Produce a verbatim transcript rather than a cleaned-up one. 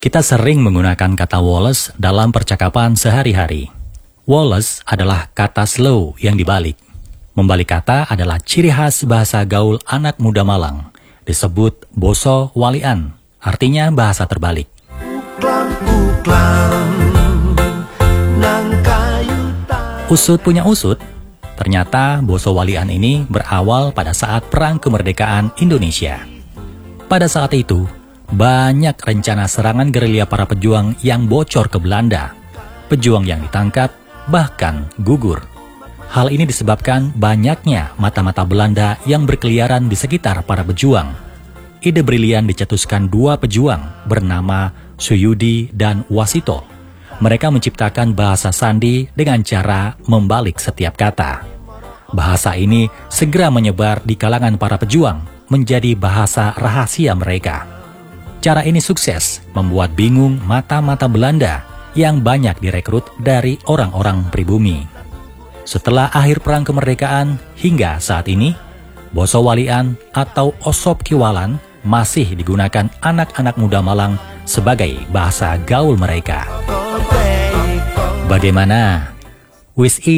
Kita sering menggunakan kata Wallace dalam percakapan sehari-hari. Wallace adalah kata slow yang dibalik. Membalik kata adalah ciri khas bahasa gaul anak muda Malang. Disebut boso walian, artinya bahasa terbalik. Usut punya usut, ternyata boso walian ini berawal pada saat Perang Kemerdekaan Indonesia. Pada saat itu, banyak rencana serangan gerilya para pejuang yang bocor ke Belanda. Pejuang yang ditangkap bahkan gugur. Hal ini disebabkan banyaknya mata-mata Belanda yang berkeliaran di sekitar para pejuang. Ide brilian dicetuskan dua pejuang bernama Suyudi dan Wasito. Mereka menciptakan bahasa sandi dengan cara membalik setiap kata. Bahasa ini segera menyebar di kalangan para pejuang menjadi bahasa rahasia mereka. Cara ini sukses membuat bingung mata-mata Belanda yang banyak direkrut dari orang-orang pribumi. Setelah akhir Perang Kemerdekaan hingga saat ini, boso walian atau osop kiwalan masih digunakan anak-anak muda Malang sebagai bahasa gaul mereka. Bagaimana? Wis